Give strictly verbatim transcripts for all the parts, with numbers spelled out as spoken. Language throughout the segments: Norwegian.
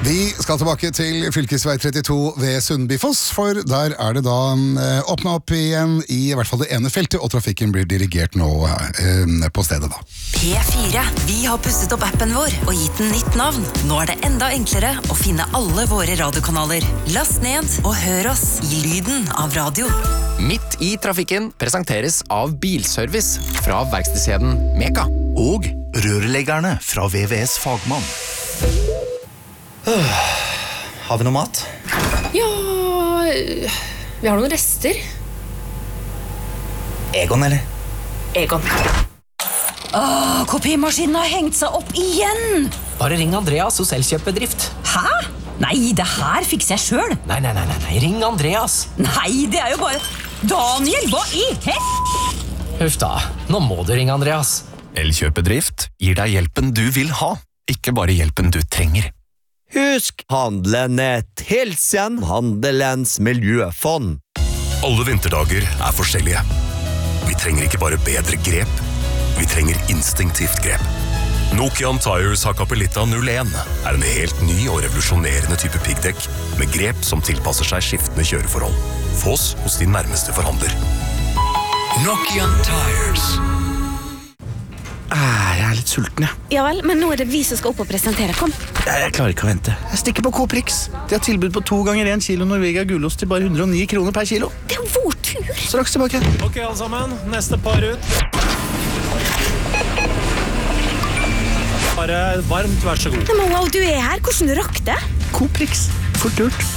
Vi skal tilbake til fylkesvei trettito ved Sundbyfoss, for der er det da eh, åpnet opp igjen i, i hvert fall det ene feltet, og trafikken blir dirigert nå eh, på stedet da. P fire. Vi har pustet opp appen vår og gitt den nytt navn. Nå er det enda enklere å finne alle våre radiokanaler. Last ned og hør oss i lyden av radio. Midt i trafikken presenteres av Bilservice fra verkstedskjeden Meka. Og rørleggerne fra V V S Fagmann. Uh, har vi noe mat? Ja, vi har noen rester. Egon, eller? Egon. Åh, kopimaskinen har hengt seg opp igjen! Bare ring Andreas hos Elkjøpbedrift. Hæ? Nei, det her fikser jeg selv. Nei, nei, nei, nei, ring Andreas. Nei, det er jo bare... Daniel, hva i hett? Huff da, nå må du ringe Andreas. Elkjøpbedrift gir deg hjelpen du vil ha, ikke bare hjelpen du trenger. Husk Handlenett, hilsen Handelens miljøfond. Alle vinterdager er forskjellige. Vi trenger ikke bare bedre grep, vi trenger instinktivt grep. Nokian Tires Hakkapelitta null en er en helt ny og revolusjonerende type piggdekk med grep som tilpasser seg skiftende kjøreforhold. Fås hos din nærmeste forhandler. Nokian Tires. Ah, jeg er litt sulten, jeg. Ja vel, men nå er det vi som skal opp og presentere. Kom. Jeg, jeg klarer ikke å vente. Jeg stikker på Coprix. De har tilbud på to ganger en kilo Norvegia gulost til bare hundre og ni kroner per kilo. Det er jo vår tur. Straks tilbake. Ok, alle sammen. Neste par ut. Bare varmt, vær så god. Men wow, du er her. Hvordan rakk det? Coprix. Fort gjort.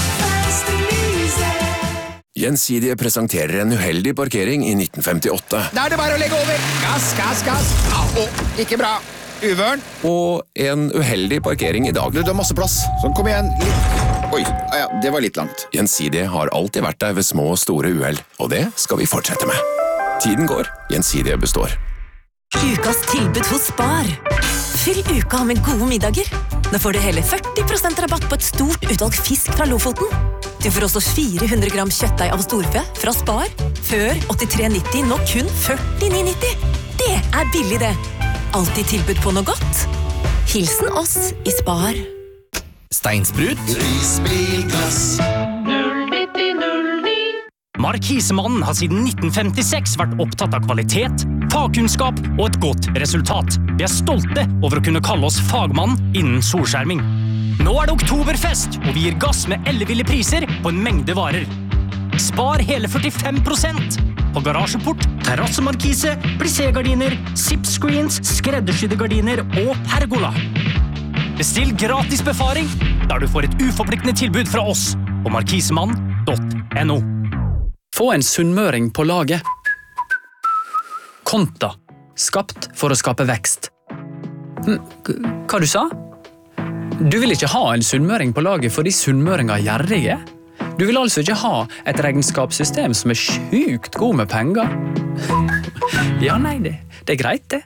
Gjensidige presenterer en uheldig parkering i nitten femtiåtte. Da er det bare å legge over. Gass, gass, gass. Au, ikke bra. Uvørn. Og en uheldig parkering i dag. Du har masse plass, så kom igjen. Litt. Oi, ja, det var litt langt. Gjensidige har alltid vært der ved små og store uheld, og det skal vi fortsette med. Tiden går, Gjensidige består. Ukas tilbud hos Spar. Fyll uka med gode middager. Nå får du hele førti prosent rabatt på et stort utvalg fisk fra Lofoten. Du får også fire hundre gram kjøttdeig av storfe fra Spar. Før åttitre nitti, nå kun førtini nitti. Det er billig det. Alltid tilbud på noe godt. Hilsen oss i Spar. Steinsprut. Risbilglass. Markisemannen har siden nitten femtiseks vært opptatt av kvalitet, fagkunnskap og et godt resultat. Vi er stolte over å kunne kalle oss fagmann innen solskjerming. Nå er det oktoberfest, og vi gir gass med elleville priser på en mengde varer. Spar hele førtifem prosent på garasjeport, terrassemarkise, plissé-gardiner, zip-screens, skreddersydde gardiner og pergola. Bestill gratis befaring, der du får et uforpliktende tilbud fra oss på markisemann punktum no. Få en sunnmøring på laget. Konta. Skapt for å skape vekst. Hva du sa? Du vil ikke ha en sunnmøring på laget fordi sunnmøringer er gjerrige? Du vil altså ikke ha et regnskapssystem som er sjukt god med penger? Ja, nei, det, det er greit, det.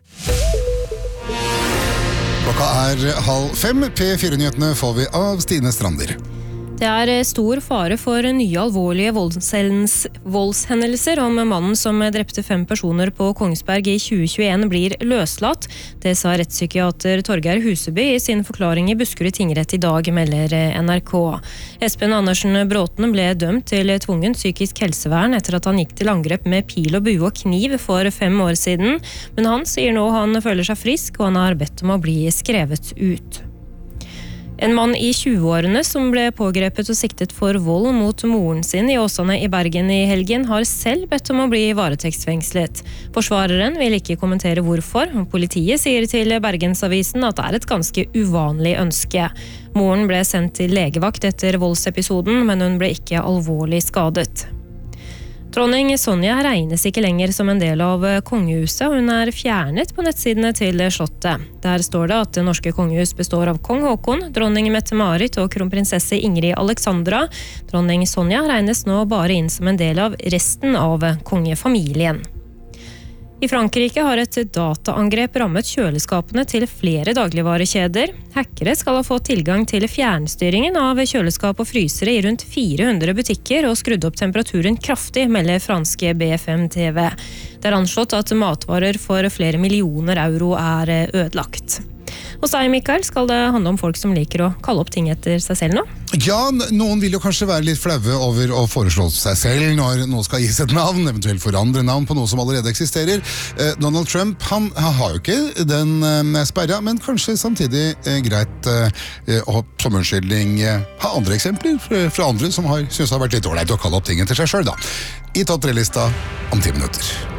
Klokka er halv fem. P fire-nyhetene får vi av Stine Strander. Det er stor fare for nye alvorlige voldshendelser om mannen som drepte fem personer på Kongsberg i tjue tjueen blir løslatt. Det sa rettspsykiater Torgeir Huseby i sin forklaring i Buskerud tingrett i dag, melder N R K. Espen Andersen Bråten ble dømt til tvungen psykisk helsevern etter at han gikk til angrep med pil og bue og kniv for fem år siden, men han sier nå han føler seg frisk og han har bedt om å bli skrevet ut. En mann i tjueårene som ble pågrepet og siktet for vold mot moren sin i Åsane i Bergen i helgen, har selv bedt om å bli varetektsfengslet. Forsvareren vil ikke kommentere hvorfor. Politiet sier til Bergensavisen at det er et ganske uvanlig ønske. Moren ble sendt til legevakt etter voldsepisoden, men hun ble ikke alvorlig skadet. Dronning Sonja regnes ikke lenger som en del av kongehuset, hun er fjernet på nettsidene til slottet. Der står det at det norske kongehus består av kong Håkon, dronning Mette-Marit og kronprinsesse Ingrid Alexandra. Dronning Sonja regnes nå bare inn som en del av resten av kongefamilien. I Frankrike har et dataangrep rammet kjøleskapene til flere dagligvarekjeder. Hackere skal ha fått tilgang til fjernstyringen av kjøleskap og frysere i rundt fire hundre butikker og skrudd opp temperaturen kraftig, melder franske B F M T V. Det er anslått at matvarer for flere millioner euro er ødelagt. Hos deg, Mikael, skal det handle om folk som liker å kalle opp ting etter seg selv nå? Ja, noen vil jo kanskje være litt flaue over å foreslå seg selv når noe skal gis et navn, eventuelt forandre navn på noe som allerede eksisterer. Eh, Donald Trump, han, han har jo ikke den eh, sperra, men kanskje samtidig eh, greit eh, å som unnskyldning eh, ha andre eksempler fra, fra andre som har, synes det har vært litt ålreit å kalle opp ting etter seg selv da. I topp tre-lista om ti minutter.